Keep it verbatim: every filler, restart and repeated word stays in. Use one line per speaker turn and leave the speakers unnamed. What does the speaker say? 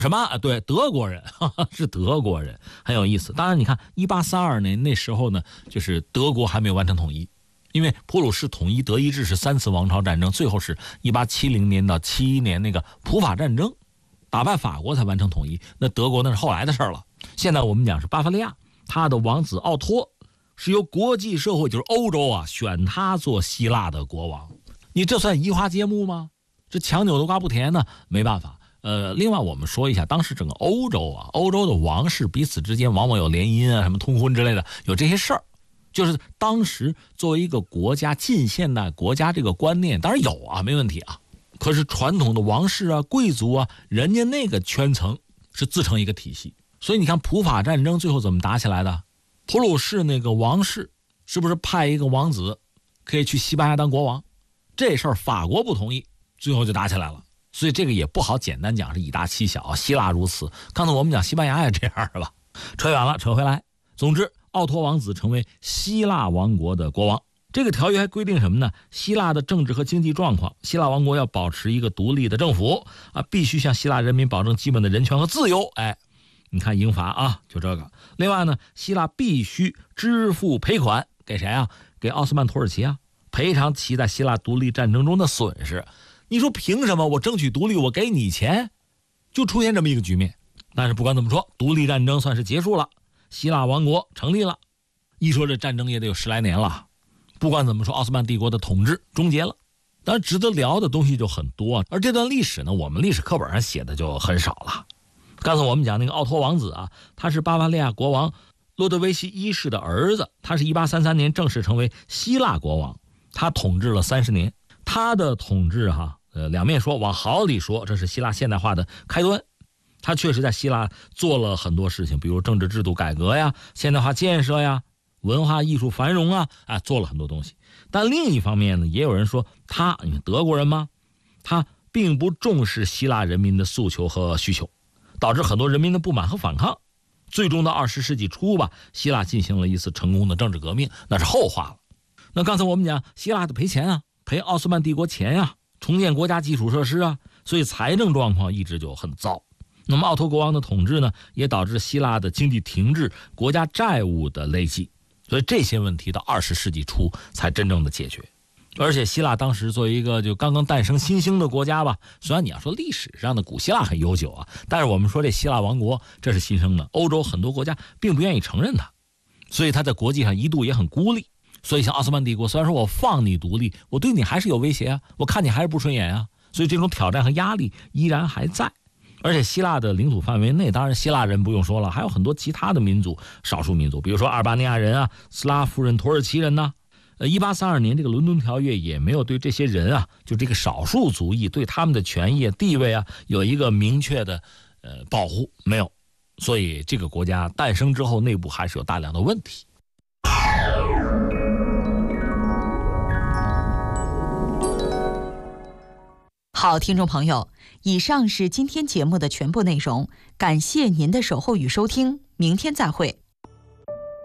什么啊？对，德国人哈哈，是德国人，很有意思。当然你看一八三二年那时候呢，就是德国还没有完成统一，因为普鲁士统一德意志是三次王朝战争，最后是一八七零年到七一年那个普法战争打败法国才完成统一，那德国那是后来的事了。现在我们讲是巴伐利亚，他的王子奥托是由国际社会，就是欧洲啊，选他做希腊的国王。你这算移花接木吗？这强扭的瓜不甜呢，没办法。呃，另外我们说一下，当时整个欧洲啊，欧洲的王室彼此之间往往有联姻啊，什么通婚之类的，有这些事儿。就是当时作为一个国家，近现代国家这个观念当然有啊，没问题啊。可是传统的王室啊、贵族啊，人家那个圈层是自成一个体系。所以你看普法战争最后怎么打起来的？普鲁士那个王室是不是派一个王子可以去西班牙当国王？这事儿法国不同意，最后就打起来了。所以这个也不好简单讲是以大欺小，希腊如此。刚才我们讲西班牙也这样是吧？扯远了，扯回来。总之，奥托王子成为希腊王国的国王。这个条约还规定什么呢？希腊的政治和经济状况，希腊王国要保持一个独立的政府啊，必须向希腊人民保证基本的人权和自由。哎，你看英法啊，就这个。另外呢，希腊必须支付赔款给谁啊？给奥斯曼土耳其啊，赔偿其在希腊独立战争中的损失。你说凭什么我争取独立我给你钱？就出现这么一个局面。但是不管怎么说，独立战争算是结束了，希腊王国成立了。一说这战争也得有十来年了。不管怎么说，奥斯曼帝国的统治终结了。当然值得聊的东西就很多，而这段历史呢，我们历史课本上写的就很少了。刚才我们讲那个奥托王子啊，他是巴伐利亚国王洛德维希一世的儿子，他是一八三三年正式成为希腊国王，他统治了三十年。他的统治哈，呃，两面说，往好里说，这是希腊现代化的开端。他确实在希腊做了很多事情，比如政治制度改革呀、现代化建设呀、文化艺术繁荣啊，啊，做了很多东西。但另一方面呢，也有人说他，你看德国人吗？他并不重视希腊人民的诉求和需求，导致很多人民的不满和反抗。最终到二十世纪初吧，希腊进行了一次成功的政治革命，那是后话了。那刚才我们讲希腊的赔钱啊，赔奥斯曼帝国钱啊，重建国家基础设施啊，所以财政状况一直就很糟。那么奥托国王的统治呢，也导致希腊的经济停滞，国家债务的累积，所以这些问题到二十世纪初才真正的解决。而且希腊当时作为一个就刚刚诞生新兴的国家吧，虽然你要说历史上的古希腊很悠久啊，但是我们说这希腊王国这是新生的，欧洲很多国家并不愿意承认它，所以它在国际上一度也很孤立。所以像奥斯曼帝国，虽然说我放你独立，我对你还是有威胁啊，我看你还是不顺眼啊，所以这种挑战和压力依然还在。而且希腊的领土范围内，当然希腊人不用说了，还有很多其他的民族、少数民族，比如说阿尔巴尼亚人啊、斯拉夫人、土耳其人呐。呃，一八三二年这个伦敦条约也没有对这些人啊，就这个少数族裔对他们的权益、地位啊，有一个明确的呃保护，没有。所以这个国家诞生之后，内部还是有大量的问题。
好，听众朋友，以上是今天节目的全部内容，感谢您的守候与收听，明天再会。